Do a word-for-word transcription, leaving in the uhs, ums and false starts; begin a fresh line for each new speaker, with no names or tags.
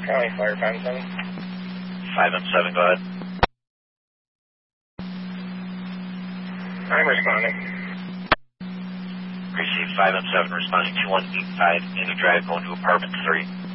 County Fire, five and seven.
five and seven, go ahead.
I'm responding.
Received five and seven, responding two one eight five, Amy Drive, going to apartment three.